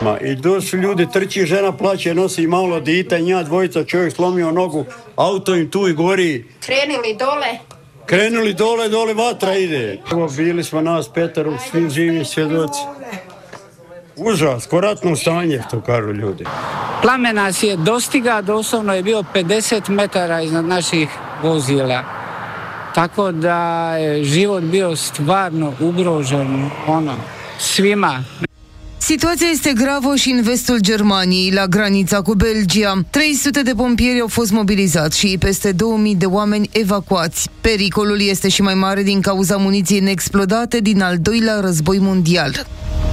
I su ljudi, trči žena, plaće, nosi malo dita, nja dvojica, čovjek slomio nogu, auto im tu i gori. Krenuli dole vatra ide. Bili smo nas petero, svi živi svjedoci. Užas, ko ratno stanje, to kažu ljudi. Plamen nas je dostiga, doslovno je bio 50 metara iznad naših vozila. Tako da je život bio stvarno ugrožen, svima. Situația este gravă și în vestul Germaniei, la granița cu Belgia. 300 de pompieri au fost mobilizați și peste 2000 de oameni evacuați. Pericolul este și mai mare din cauza muniției neexplodate din al doilea război mondial.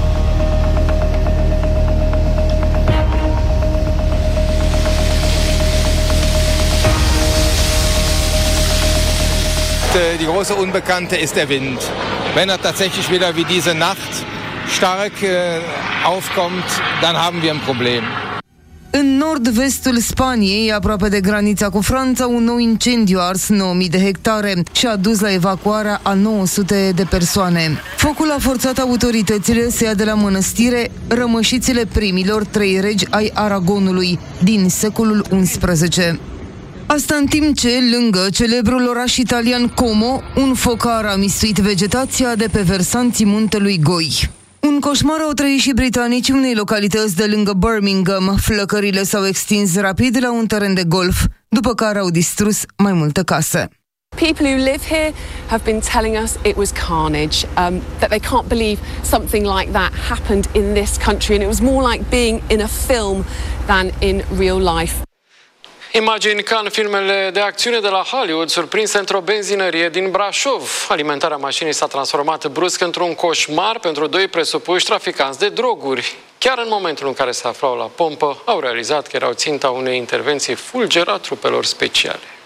Die große Unbekannte ist der Wind. Wenn er tatsächlich wieder wie diese Nacht stark aufkommt, dann haben wir ein Problem. În nord-vestul Spaniei, aproape de granița cu Franța, un nou incendiu a ars 9000 de hectare și a dus la evacuarea a 900 de persoane. Focul a forțat autoritățile să ia de la mănăstire rămășițele primilor 3 regi ai Aragonului din secolul XI. Asta în timp ce, lângă celebrul oraș italian Como, un focar a mistuit vegetația de pe versanții muntelui Goi. Un coșmar au trăit și britanicii unei localități de lângă Birmingham. Flăcările s-au extins rapid la un teren de golf, după care au distrus mai multe case. People who live here have been telling us it was carnage, that they can't believe something like that happened in this country, and it was more like being in a film than in real life. Imagini ca în filmele de acțiune de la Hollywood, surprinse într-o benzinărie din Brașov. Alimentarea mașinii s-a transformat brusc într-un coșmar pentru 2 presupuși traficanți de droguri. Chiar în momentul în care se aflau la pompă, au realizat că erau ținta unei intervenții fulger a trupelor speciale.